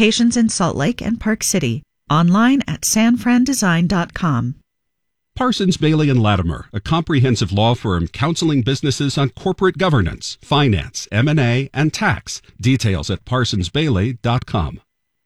locations in Salt Lake and Park City. Online at sanfrandesign.com. Parsons, Bailey & Latimer, a comprehensive law firm counseling businesses on corporate governance, finance, M&A, and tax. Details at parsonsbailey.com.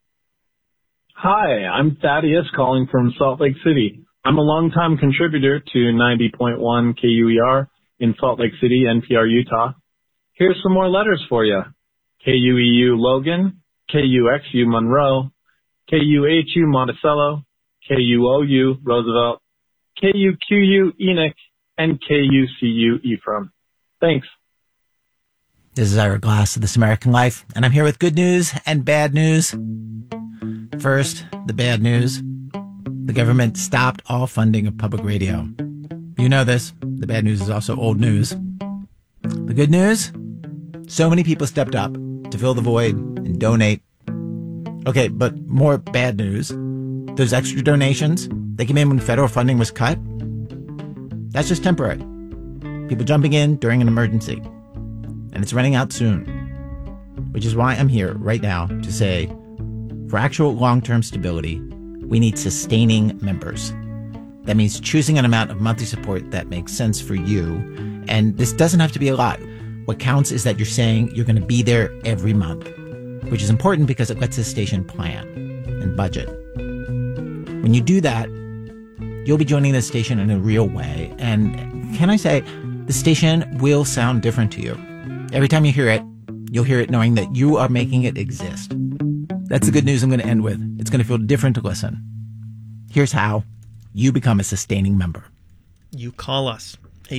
Hi, I'm Thaddeus calling from Salt Lake City. I'm a longtime contributor to 90.1 KUER in Salt Lake City, NPR, Utah. Here's some more letters for you. KUEU Logan, KUXU Monroe, KUHU Monticello, KUOU Roosevelt, KUQU Enoch, and KUCU Ephraim. Thanks. This is Ira Glass of This American Life, and I'm here with good news and bad news. First, the bad news. The government stopped all funding of public radio. You know this. The bad news is also old news. The good news? So many people stepped up to fill the void and donate. Okay, but more bad news. Those extra donations, they came in when federal funding was cut. That's just temporary. People jumping in during an emergency. And it's running out soon. Which is why I'm here right now to say, for actual long-term stability, we need sustaining members. That means choosing an amount of monthly support that makes sense for you. And this doesn't have to be a lot. What counts is that you're saying you're going to be there every month, which is important because it lets the station plan and budget. When you do that, you'll be joining the station in a real way. And can I say, the station will sound different to you. Every time you hear it, you'll hear it knowing that you are making it exist. That's the good news I'm going to end with. It's going to feel different to listen. Here's how you become a sustaining member. You call us.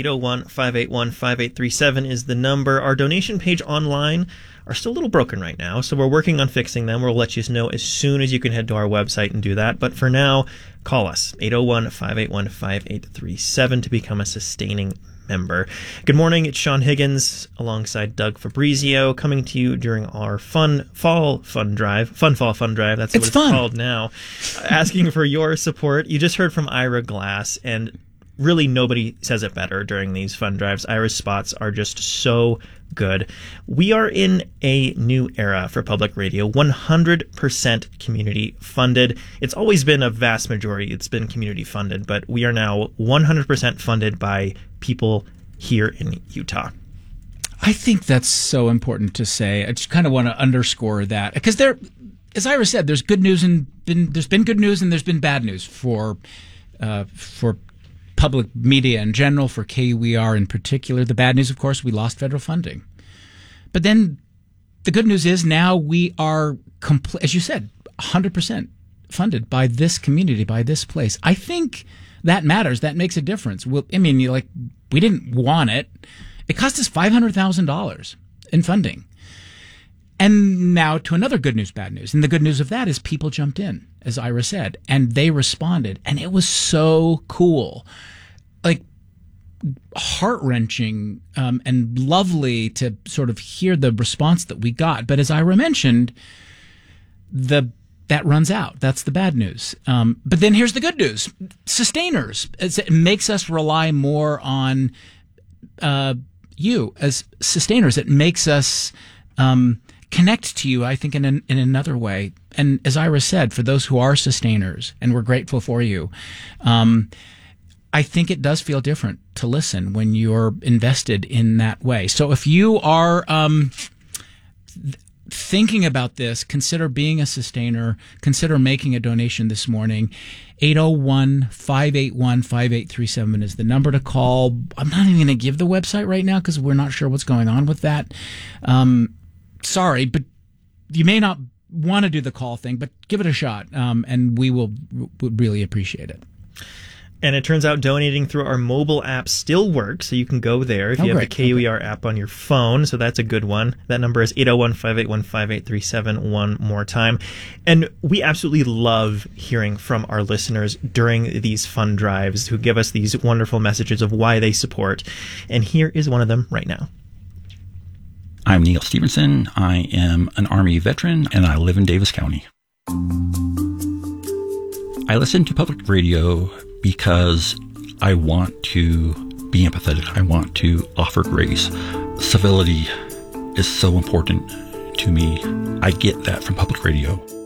801-581-5837 is the number. Our donation page online are still a little broken right now, so we're working on fixing them. We'll let you know as soon as you can head to our website and do that. But for now, call us. 801-581-5837 to become a sustaining member. Good morning. It's Sean Higgins alongside Doug Fabrizio coming to you during our Fun Fall Fun Drive. That's what it's called now. Asking for your support. You just heard from Ira Glass, and really nobody says it better during these fun drives. Ira's spots are just so good. We are in a new era for public radio, 100% community funded. It's always been a vast majority. It's been community funded, but we are now 100% funded by people here in Utah. I think that's so important to say. I just kind of want to underscore that because as Ira said, there's good news and there's been good news and there's been bad news for public media in general, for KUER in particular. The bad news, of course, we lost federal funding. But then the good news is now we are, as you said, 100% funded by this community, by this place. I think that matters. That makes a difference. We didn't want it. It cost us $500,000 in funding. And now to another good news, bad news. And the good news of that is people jumped in, as Ira said, and they responded. And it was so cool. Like, heart-wrenching and lovely to sort of hear the response that we got. But as Ira mentioned, that runs out. That's the bad news. But then here's the good news. Sustainers. It makes us rely more on you as sustainers. It makes us connect to you, I think, in another way. And as Ira said, for those who are sustainers, and we're grateful for you, I think it does feel different to listen when you're invested in that way. So if you are thinking about this, consider being a sustainer, consider making a donation this morning. 801-581-5837 is the number to call. I'm not even going to give the website right now because we're not sure what's going on with that. Sorry, but you may not want to do the call thing, but give it a shot, and we would really appreciate it. And it turns out donating through our mobile app still works, so you can go there if you have the KUER app on your phone, so that's a good one. That number is 801-581-5837 one more time. And we absolutely love hearing from our listeners during these fun drives who give us these wonderful messages of why they support. And here is one of them right now. I'm Neil Stevenson. I am an Army veteran, and I live in Davis County. I listen to public radio because I want to be empathetic. I want to offer grace. Civility is so important to me. I get that from public radio.